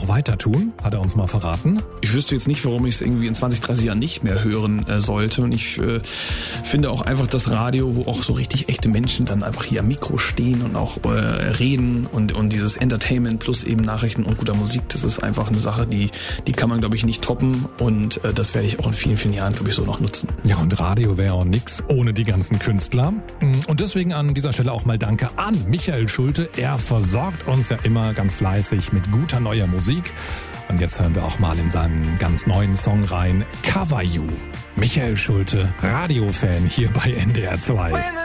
auch weiter tun, hat er uns mal verraten. Ich wüsste jetzt nicht, warum ich es irgendwie in 20, 30 Jahren nicht mehr hören sollte. Und ich finde auch einfach das Radio, wo auch so richtig echte Menschen dann einfach hier am Mikro stehen und auch reden und dieses Entertainment plus eben Nachrichten und guter Musik, das ist einfach eine Sache, die kann man, glaube ich, nicht toppen. Und das werde ich auch in vielen, vielen Jahren, glaube ich, so noch nutzen. Ja, und Radio wäre auch nix ohne die ganzen Künstler. Und deswegen an dieser Stelle auch mal Danke an Michael Schulte. Er versorgt uns ja immer ganz fleißig mit guter neuer Musik. Und jetzt hören wir auch mal in seinen ganz neuen Song rein, Cover You. Michael Schulte, Radiofan hier bei NDR 2.